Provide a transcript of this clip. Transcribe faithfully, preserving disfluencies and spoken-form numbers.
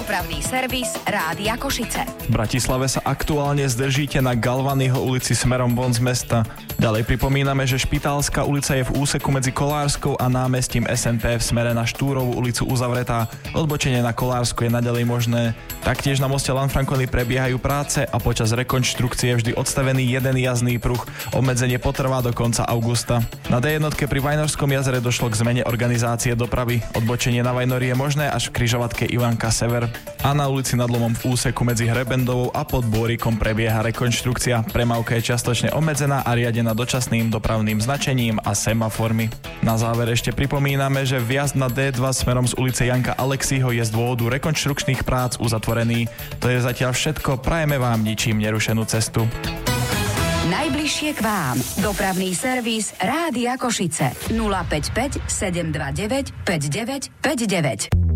Dopravný servis Rádia Košice. V Bratislave sa aktuálne zdržíte na Galvanyho ulici smerom von z mesta. Ďalej pripomíname, že Špitálska ulica je v úseku medzi Kolárskou a námestím es en pé v smere na Štúrovú ulicu uzavretá. Odbočenie na Kolársku je naďalej možné. Taktiež na moste Lanfranconi prebiehajú práce a počas rekonštrukcie je vždy odstavený jeden jazdný pruh. Obmedzenie potrvá do konca augusta. Na dé jednotke pri Vajnorskom jazere došlo k zmene organizácie dopravy. Odbočenie na Vajnori je možné až v križovatke Ivanka Sever. A na ulici Nad Lomom v úseku medzi Hrebendovou a pod Bôrikom prebieha rekonštrukcia. Premávka je čiastočne obmedzená a riadená dočasným dopravným značením a semaformy. Na záver ešte pripomíname, že vjazd na dé dva smerom z ulice Janka Alexiho je z dôvodu rekonštrukčných prác uzatvorený. To je zatiaľ všetko. Prajeme vám ničím nerušenú cestu. Najbližšie k vám. Dopravný servis Rádia Košice. nula päť päť sedem dva deväť päť deväť päť deväť.